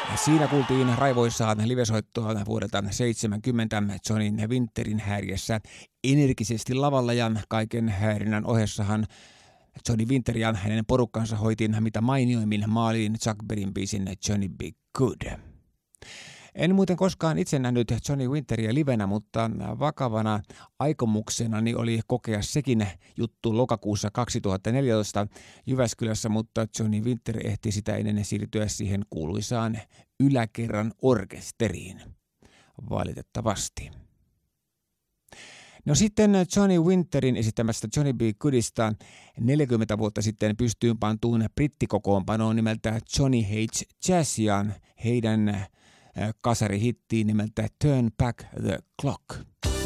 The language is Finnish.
Siinä kuultiin raivoissaan livesoittoa vuodelta 70 Johnny Winterin häiriessä energisesti lavalla, ja kaiken häirinnän ohessahan Johnny Winter ja hänen porukkansa hoitiin mitä mainioimmin maaliin Chuck Berryn biisin Johnny Be Good. En muuten koskaan itse nähnyt Johnny Winteria livenä, mutta vakavana aikomuksenani oli kokea sekin juttu lokakuussa 2014 Jyväskylässä, mutta Johnny Winter ehti sitä ennen siirtyä siihen kuuluisaan yläkerran orkesteriin. Valitettavasti. No sitten Johnny Winterin esittämästä Johnny B. Goodista 40 vuotta sitten pystyyn pantuun brittikokoonpanoon nimeltä Johnny Hates Jazz ja heidän kasarihittiin nimeltä Turn Back the Clock.